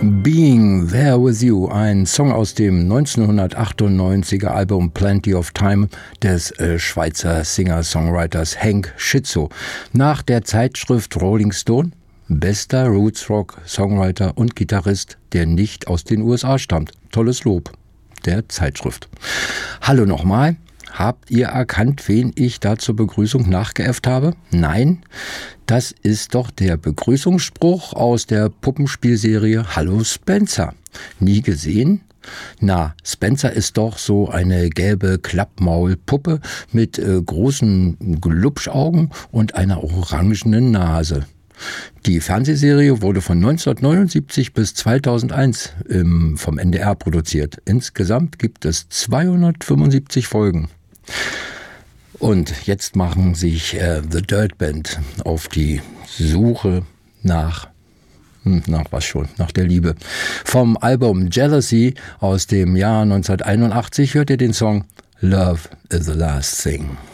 Being There With You, ein Song aus dem 1998er Album Plenty of Time des Schweizer Singer-Songwriters Hank Schizzo. Nach der Zeitschrift Rolling Stone bester Roots-Rock-Songwriter und Gitarrist, der nicht aus den USA stammt. Tolles Lob der Zeitschrift. Hallo nochmal. Habt ihr erkannt, wen ich da zur Begrüßung nachgeäfft habe? Nein, das ist doch der Begrüßungsspruch aus der Puppenspielserie Hallo Spencer. Nie gesehen? Na, Spencer ist doch so eine gelbe Klappmaulpuppe mit großen Glubschaugen und einer orangenen Nase. Die Fernsehserie wurde von 1979 bis 2001 vom NDR produziert. Insgesamt gibt es 275 Folgen. Und jetzt machen sich The Dirt Band auf die Suche nach was schon, nach der Liebe. Vom Album Jealousy aus dem Jahr 1981 hört ihr den Song Love is the Last Thing.